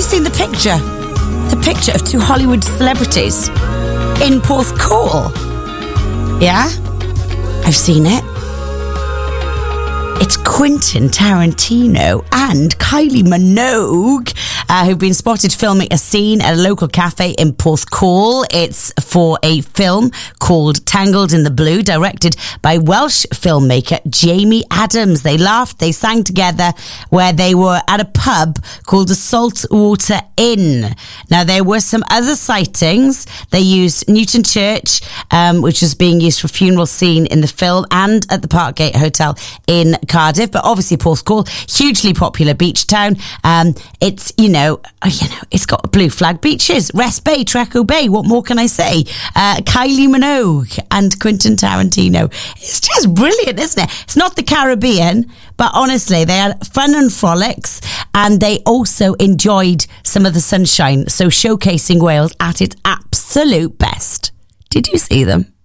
seen the picture? The picture of two Hollywood celebrities in Porthcawl. Yeah? I've seen it. It's Quentin Tarantino and Kylie Minogue who've been spotted filming a scene at a local cafe in Porthcawl. It's for a film called Tangled in the Blue, directed by Welsh filmmaker Jamie Adams. They laughed, they sang together where they were at a pub called the Saltwater Inn. Now, there were some other sightings. They used Newton Church, which was being used for a funeral scene in the film, and at the Parkgate Hotel in Cardiff. But obviously Porthcawl, hugely popular beach town. It's, it's got blue flag beaches, Rest Bay, Treco Bay. What more can I say? Kylie Minogue and Quentin Tarantino. It's just brilliant, isn't it? It's not the Caribbean, but honestly, they had fun and frolics, and they also enjoyed some of the sunshine, so showcasing Wales at its absolute best. Did you see them?